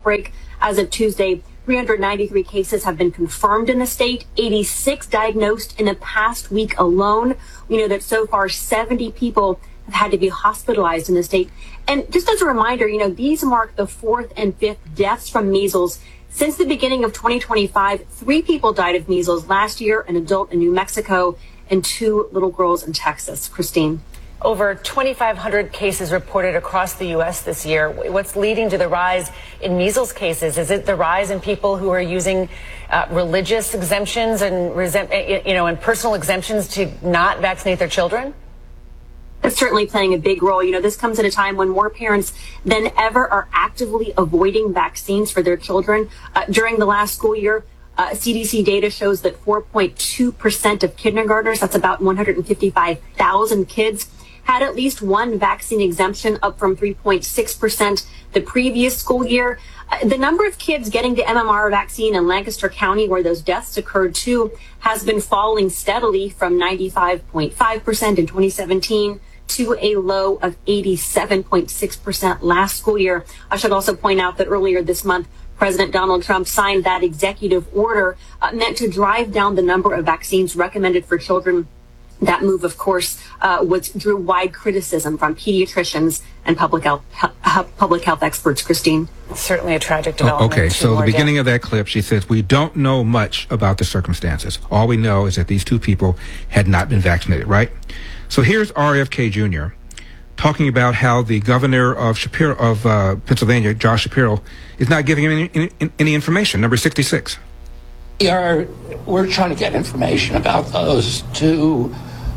outbreak. As of Tuesday, 393 cases have been confirmed in the state, 86 diagnosed in the past week alone. We know that so far 70 people have had to be hospitalized in the state. And just as a reminder, these mark the fourth and fifth deaths from measles. Since the beginning of 2025, 3 people died of measles last year, an adult in New Mexico and 2 little girls in Texas. Christine. Over 2,500 cases reported across the U.S. this year. What's leading to the rise in measles cases? Is it the rise in people who are using religious exemptions and and personal exemptions to not vaccinate their children? That's certainly playing a big role. This comes at a time when more parents than ever are actively avoiding vaccines for their children. During the last school year, CDC data shows that 4.2% of kindergartners, that's about 155,000 kids, had at least one vaccine exemption, up from 3.6% the previous school year. The number of kids getting the MMR vaccine in Lancaster County, where those deaths occurred too, has been falling steadily from 95.5% in 2017 to a low of 87.6% last school year. I should also point out that earlier this month, President Donald Trump signed that executive order meant to drive down the number of vaccines recommended for children. That move, of course, drew wide criticism from pediatricians and public health experts. Christine. Certainly a tragic development. Okay, so the beginning of that clip, she says, we don't know much about the circumstances. All we know is that these 2 people had not been vaccinated, right? So here's RFK Jr. talking about how the governor of Pennsylvania, Josh Shapiro, is not giving him any information. Number 66. We're trying to get information about those 2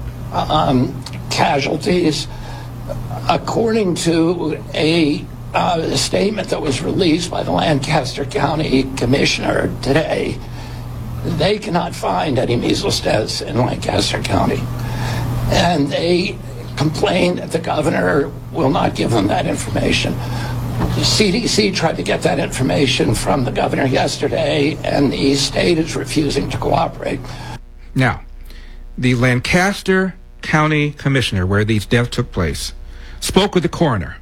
casualties. According to a statement that was released by the Lancaster County Commissioner today, they cannot find any measles deaths in Lancaster County. And they complain that the governor will not give them that information. The CDC tried to get that information from the governor yesterday, and the state is refusing to cooperate. Now, the Lancaster County Commissioner, where these deaths took place, spoke with the coroner.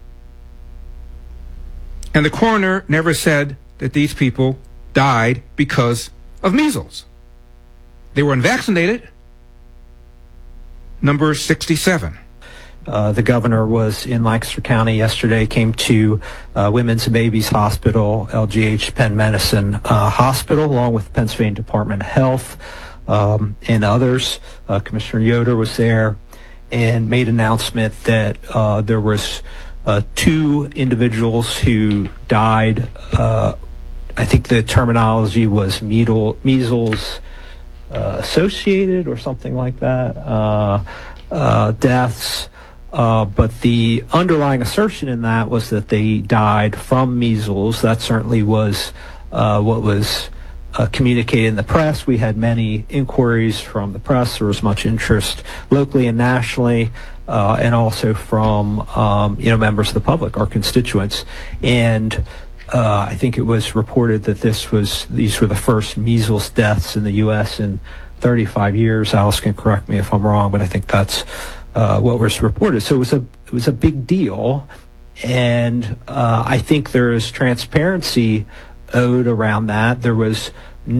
And the coroner never said that these people died because of measles. They were unvaccinated. Number 67. The governor was in Lancaster County yesterday, came to Women's and Babies Hospital, LGH Penn Medicine Hospital, along with the Pennsylvania Department of Health and others. Commissioner Yoder was there and made an announcement that there was 2 individuals who died. I think the terminology was measles associated or something like that, deaths. But the underlying assertion in that was that they died from measles. That certainly was what was communicated in the press. We had many inquiries from the press. There was much interest locally and nationally, and also from members of the public, our constituents. And I think it was reported that these were the first measles deaths in the U.S. in 35 years. Alice can correct me if I'm wrong, but I think that's what was reported. So it was a big deal, and I think there is transparency owed around that. There was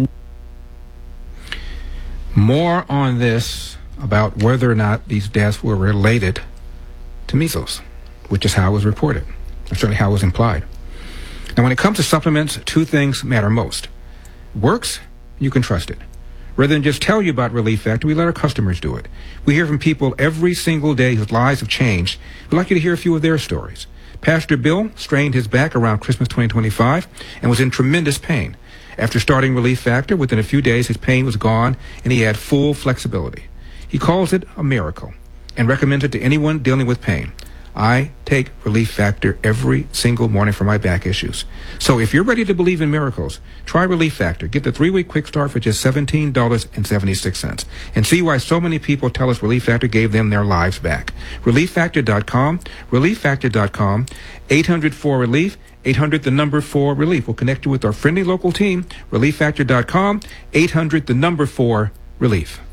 more on this about whether or not these deaths were related to measles, which is how it was reported, or certainly how it was implied. Now, when it comes to supplements, 2 things matter most. Works, you can trust it. Rather than just tell you about Relief Factor, we let our customers do it. We hear from people every single day whose lives have changed. We'd like you to hear a few of their stories. Pastor Bill strained his back around Christmas 2025 and was in tremendous pain. After starting Relief Factor, within a few days his pain was gone and he had full flexibility. He calls it a miracle and recommends it to anyone dealing with pain. I take Relief Factor every single morning for my back issues. So if you're ready to believe in miracles, try Relief Factor. Get the 3-week quick start for just $17.76 and see why so many people tell us Relief Factor gave them their lives back. ReliefFactor.com, ReliefFactor.com, 800-4-RELIEF, 800-4-RELIEF. We'll connect you with our friendly local team, ReliefFactor.com, 800-4-RELIEF.